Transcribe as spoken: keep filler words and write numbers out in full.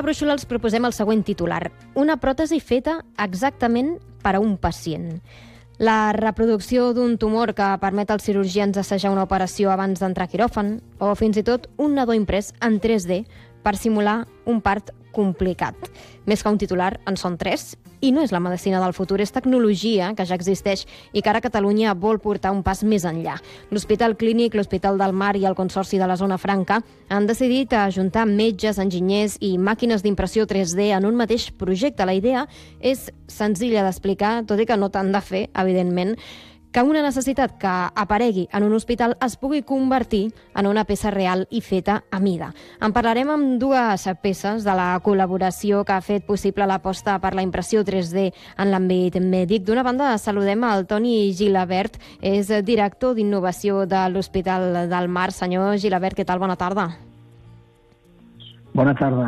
La Brúixola els proposem el següent titular. Una pròtesi feta exactament per a un pacient. La reproducció d'un tumor que permet als cirurgians assajar una operació abans d'entrar a quiròfan, o fins i tot un nadó imprès en tres D per simular un part complicat. Més que un titular, en són tres, i no és la medicina del futur, és tecnologia que ja existeix i que ara Catalunya vol portar un pas més enllà. L'Hospital Clínic, l'Hospital del Mar i el Consorci de la Zona Franca han decidit ajuntar metges, enginyers i màquines d'impressió tres D en un mateix projecte. La idea és senzilla d'explicar, tot i que no tant de fer, evidentment, que una necessitat que aparegui en un hospital es pugui convertir en una peça real i feta a mida. En parlarem amb dues peces de la col·laboració que ha fet possible l'aposta per la impressió tres D en l'àmbit mèdic. D'una banda, saludem el Toni Gilabert, és director d'innovació de l'Hospital del Mar. Senyor Gilabert, què tal? Bona tarda. Bona tarda.